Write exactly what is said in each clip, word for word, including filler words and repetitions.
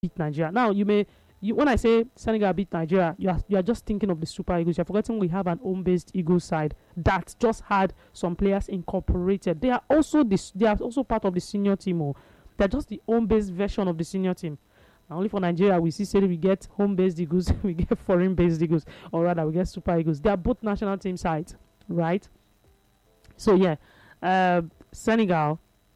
beat Nigeria. Now, you may, you, when I say Senegal beat Nigeria, you are, you are just thinking of the Super Eagles. You're forgetting we have an home-based Eagles side that just had some players incorporated. They are also this. They are also part of the senior team. Oh. They're just the home-based version of the senior team. Now, only for Nigeria, we see say we get home-based Eagles, we get foreign-based Eagles, or rather, we get Super Eagles. They are both national team sides, right? So yeah, uh, Senegal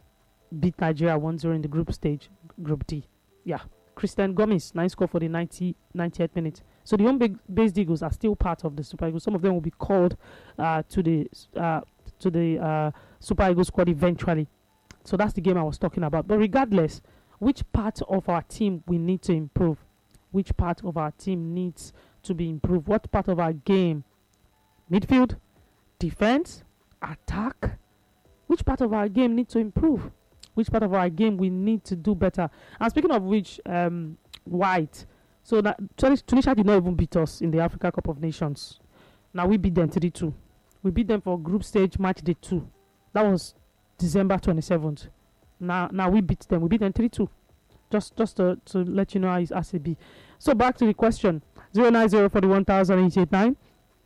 beat Nigeria one zero in the group stage, Group D. Yeah. Christian Gomez, nine score for the ninety, ninetieth minute. So the home-based Eagles are still part of the Super Eagles. Some of them will be called uh, to the uh, to the uh, Super Eagles squad eventually. So that's the game I was talking about. But regardless, which part of our team we need to improve? Which part of our team needs to be improved? What part of our game? Midfield? Defense? Attack? Which part of our game needs to improve? Which part of our game we need to do better? And speaking of which, um, White. So that Tunisia did not even beat us in the Africa Cup of Nations. Now we beat them three two. We beat them for group stage match day two. That was December twenty-seventh. Now now we beat them. We beat them three two. Just just to, to let you know how it's A C B. So back to the question. zero nine zero four one thousand eight eight nine.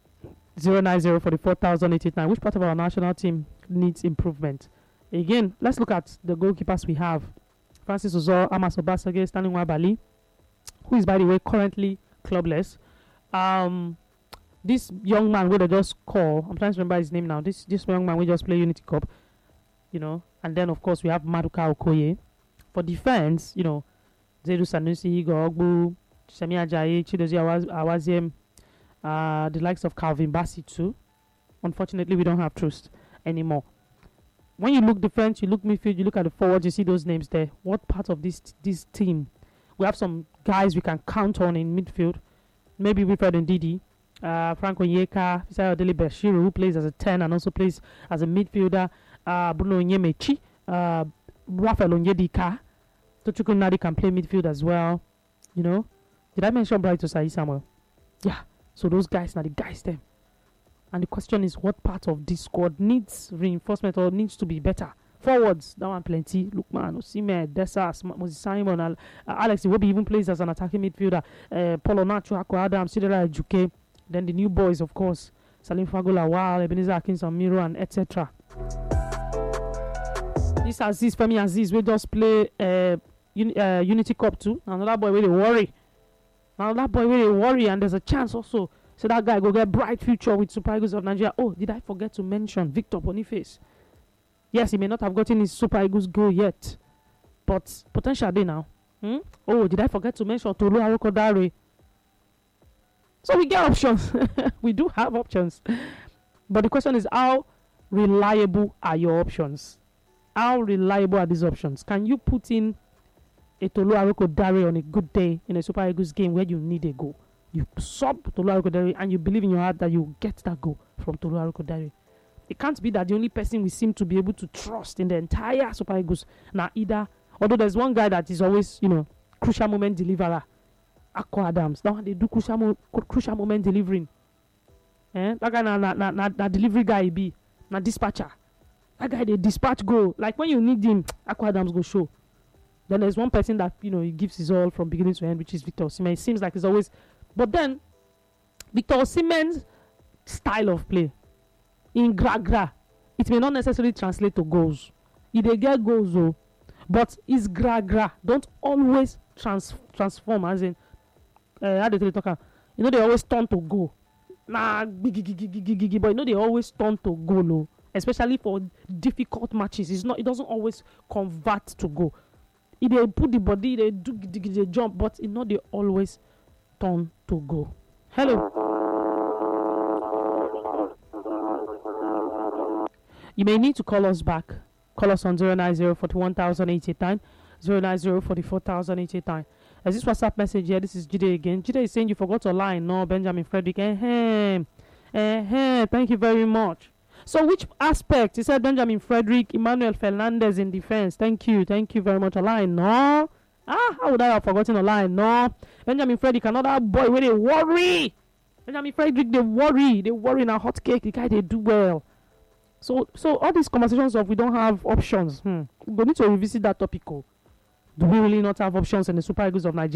zero nine zero four four thousand eight eight nine. Which part of our national team needs improvement? Again, let's look at the goalkeepers we have. Francis Ozor, Amos Obasage, Stanley Nwabali, who is, by the way, currently clubless. Um, this young man, where they just call, I'm trying to remember his name now. This this young man, we just play Unity Cup, you know. And then, of course, we have Maduka Okoye. For defense, you know, Zedu Sanusi, Igor Ogbu, Semi Ajayi, Chidozie Awaz- Awaziem, uh, the likes of Calvin Bassey too. Unfortunately, we don't have trust anymore. When you look defense, you look midfield, you look at the forward, you see those names there. What part of this this team? We have some guys we can count on in midfield. Maybe Wilfred Ndidi, uh, Frank Onyeka, Fisayo Dele Bashiru, who plays as a ten and also plays as a midfielder. Uh, Bruno Onyemechi, uh, Raphael Onyedika, Tochukwu Nadi can play midfield as well. You know, did I mention Bright Osayi Samuel? Yeah. So those guys are the guys them. And the question is, what part of this squad needs reinforcement or needs to be better? Forwards, that one plenty. Lukman, Osimhen, Desas, Moses Simon, uh, Alex Iwobi even plays as an attacking midfielder. Uh, Paulo Nacho, Akwa Adams, Chidera Ejuke. Then the new boys, of course, Salim Fagola, Wal, Ebenezer Akinson, Miro, and et cetera. This Aziz, Femi Aziz, we just play uh, uni- uh, Unity Cup too. Another boy where they worry. Another boy where they worry, and there's a chance also. So that guy go get bright future with Super Eagles of Nigeria. Oh, did I forget to mention Victor Boniface? Yes, he may not have gotten his Super Eagles goal yet, but potential day now. Hmm? Oh, did I forget to mention Tolu Arokodare? So we get options. We do have options. But the question is, how reliable are your options? How reliable are these options? Can you put in a Tolu Arokodare on a good day in a Super Eagles game where you need a goal? You sub Tolu Arokodare and you believe in your heart that you get that goal from Tolu Arokodare. It can't be that the only person we seem to be able to trust in the entire Super Eagles now either. Although there's one guy that is always, you know, crucial moment deliverer, Akwa Adams. That one they do crucial, mo- crucial moment delivering. Eh? That guy na na na na, na delivery guy be na dispatcher. That guy they dispatch go like when you need him, Akwa Adams go show. Then there's one person that you know he gives his all from beginning to end, which is Victor Osimhen. It seems like he's always. But then, Victor Osimhen's style of play in gra gra, it may not necessarily translate to goals. If they get goals, though, but his gra gra don't always trans- transform. As in, uh, how they talk, you know, they always turn to goal. Nah, but you know they always turn to goal, oh. Especially for difficult matches. It's not. It doesn't always convert to goal. If they put the body, they do they jump, but you know they always turn to go. Hello. You may need to call us back. Call us on zero nine zero four one thousand eight eight nine, zero nine zero four four thousand eight eight nine. As this WhatsApp message here, this is Jide again. Jide is saying you forgot to line. No, Benjamin Frederick. Eh, eh, thank you very much. So which aspect? He said Benjamin Frederick, Emmanuel Fernandez in defense. Thank you. Thank you very much. A line. No. Ah, how would I have forgotten a line? No. Benjamin Frederick, another boy where they worry. Benjamin Frederick, they worry. They worry in a hot cake. The guy, they do well. So so all these conversations of we don't have options. Hmm. We need to revisit that topic. Oh. Do we really not have options in the Super Eagles of Nigeria?